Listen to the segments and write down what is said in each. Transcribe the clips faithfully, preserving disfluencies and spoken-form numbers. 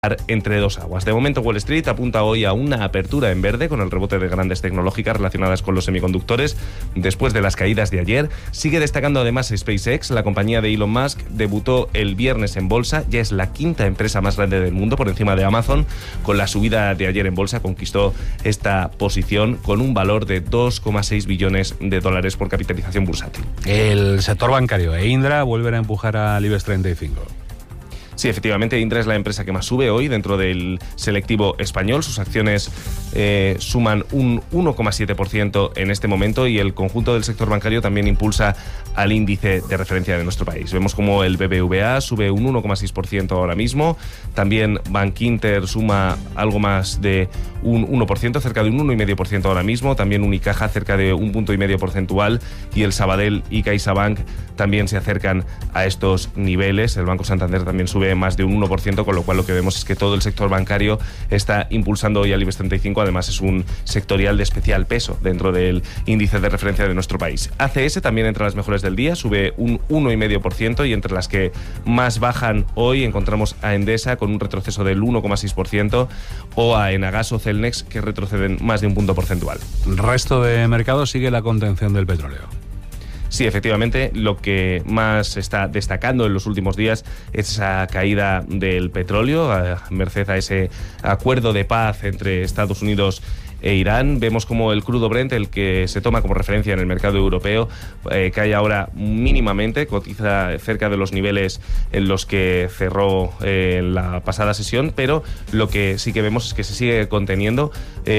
entre dos aguas. De momento, Wall Street apunta hoy a una apertura en verde con el rebote de grandes tecnológicas relacionadas con los semiconductores después de las caídas de ayer. Sigue destacando además SpaceX, la compañía de Elon Musk, debutó el viernes en bolsa, ya es la quinta empresa más grande del mundo por encima de Amazon. Con la subida de ayer en bolsa conquistó esta posición con un valor de dos coma seis billones de dólares por capitalización bursátil. El sector bancario e Indra vuelven a empujar al IBEX treinta y cinco. Sí, efectivamente, Indra es la empresa que más sube hoy dentro del selectivo español. Sus acciones eh, suman un uno coma siete por ciento en este momento y el conjunto del sector bancario también impulsa al índice de referencia de nuestro país. Vemos como el B B V A sube un uno coma seis por ciento ahora mismo. También Bankinter suma algo más de un uno por ciento, cerca de un uno coma cinco por ciento ahora mismo. También Unicaja cerca de un punto y medio porcentual y el Sabadell y CaixaBank también se acercan a estos niveles. El Banco Santander también sube más de un uno por ciento, con lo cual lo que vemos es que todo el sector bancario está impulsando hoy al IBEX treinta y cinco. Además es un sectorial de especial peso dentro del índice de referencia de nuestro país. A C S también entre las mejores del día, sube un uno coma cinco por ciento y entre las que más bajan hoy encontramos a Endesa con un retroceso del uno coma seis por ciento o a Enagas o Celnex que retroceden más de un punto porcentual. El resto de mercados sigue la contención del petróleo. Sí, efectivamente, lo que más está destacando en los últimos días es esa caída del petróleo, a merced a ese acuerdo de paz entre Estados Unidos e Irán. Vemos como el crudo Brent, el que se toma como referencia en el mercado europeo, eh, cae ahora mínimamente, cotiza cerca de los niveles en los que cerró eh, en la pasada sesión, pero lo que sí que vemos es que se sigue conteniendo.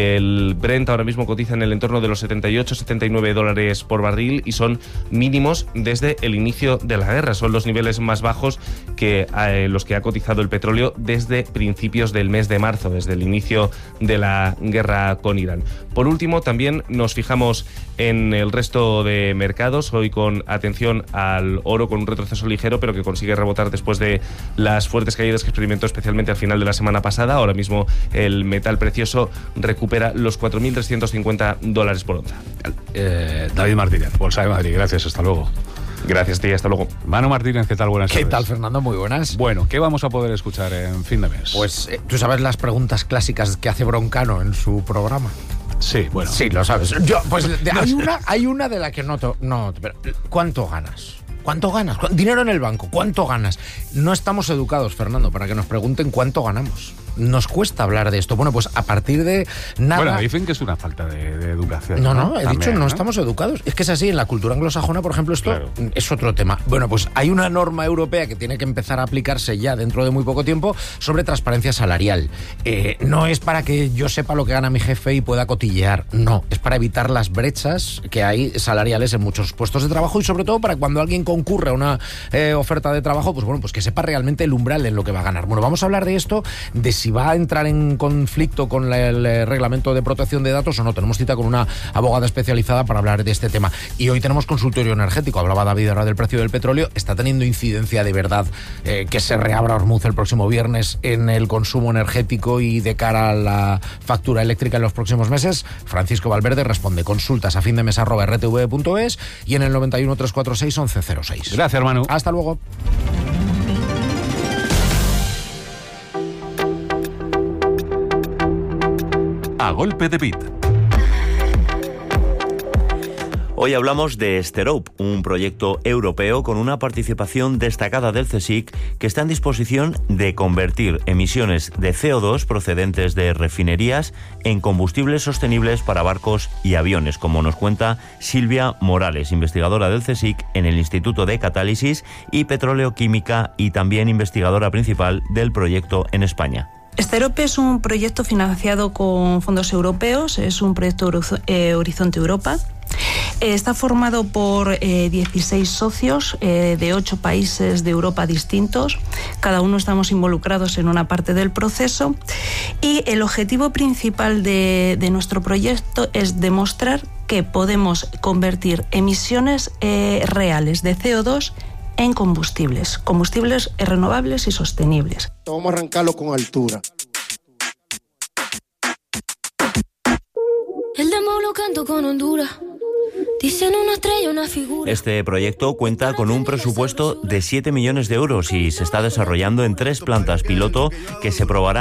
El Brent ahora mismo cotiza en el entorno de los setenta y ocho, setenta y nueve dólares por barril y son mínimos desde el inicio de la guerra. Son los niveles más bajos que eh, los que ha cotizado el petróleo desde principios del mes de marzo, desde el inicio de la guerra con Irán. Por último, también nos fijamos en el resto de mercados, hoy con atención al oro con un retroceso ligero, pero que consigue rebotar después de las fuertes caídas que experimentó especialmente al final de la semana pasada. Ahora mismo el metal precioso recupera los cuatro mil trescientos cincuenta dólares por onza. Eh, David Martínez, Bolsa de Madrid, gracias, hasta luego. Gracias, tía, hasta luego. Manu Martínez, ¿qué tal? Buenas tardes. ¿Qué tal, Fernando? Muy buenas. Bueno, ¿qué vamos a poder escuchar en fin de mes? Pues eh, tú sabes las preguntas clásicas que hace Broncano en su programa. Sí, bueno. Sí, lo sabes. Yo, pues de, hay, una, hay una de la que no... To, no pero, ¿cuánto ganas? ¿Cuánto ganas? Dinero en el banco, ¿cuánto ganas? No estamos educados, Fernando, para que nos pregunten cuánto ganamos. Nos cuesta hablar de esto. Bueno, pues a partir de nada... Bueno, dicen que es una falta de, de educación. No, no, no he También, dicho no, ¿no? estamos educados. Es que es así, en la cultura anglosajona, por ejemplo, esto Claro. es otro tema. Bueno, pues hay una norma europea que tiene que empezar a aplicarse ya dentro de muy poco tiempo sobre transparencia salarial. Eh, no es para que yo sepa lo que gana mi jefe y pueda cotillear, no. Es para evitar las brechas que hay salariales en muchos puestos de trabajo y sobre todo para cuando alguien concurre a una eh, oferta de trabajo, pues bueno, pues que sepa realmente el umbral en lo que va a ganar. Bueno, vamos a hablar de esto, de si va a entrar en conflicto con la, el reglamento de protección de datos o no. Tenemos cita con una abogada especializada para hablar de este tema. Y hoy tenemos consultorio energético. Hablaba David ahora del precio del petróleo. Está teniendo incidencia de verdad eh, que se reabra Hormuz el próximo viernes en el consumo energético y de cara a la factura eléctrica en los próximos meses. Francisco Valverde responde. Consultas a fin de mes arroba r t v punto es y en el noventa y uno, trescientos cuarenta y seis, once cero seis. Gracias, hermano. Hasta luego. A golpe de beat. Hoy hablamos de Sterope, un proyecto europeo con una participación destacada del CSIC que está en disposición de convertir emisiones de C O dos procedentes de refinerías en combustibles sostenibles para barcos y aviones, como nos cuenta Silvia Morales, investigadora del CSIC en el Instituto de Catálisis y Petroleoquímica y también investigadora principal del proyecto en España. Sterope es un proyecto financiado con fondos europeos, es un proyecto eh, Horizonte Europa. Eh, está formado por eh, dieciséis socios eh, de ocho países de Europa distintos. Cada uno estamos involucrados en una parte del proceso y el objetivo principal de, de nuestro proyecto es demostrar que podemos convertir emisiones eh, reales de C O dos en combustibles, combustibles renovables y sostenibles. Vamos a arrancarlo con altura. El demo lo canto con Honduras. Dicen una estrella, una figura. Este proyecto cuenta con un presupuesto de siete millones de euros y se está desarrollando en tres plantas piloto que se probarán